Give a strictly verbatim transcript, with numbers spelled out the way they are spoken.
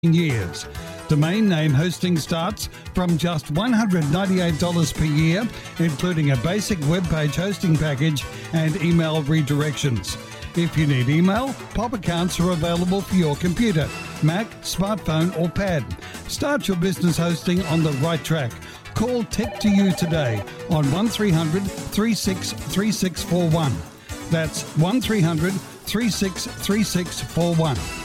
years. Domain name hosting starts from just one hundred ninety-eight dollars per year, including a basic web page hosting package and email redirections. If you need email, Pop accounts are available for your computer, Mac, smartphone or pad. Start your business hosting on the right track. Call Tech to You today on one three hundred, three six three six four one. That's one three hundred, three six three six four one.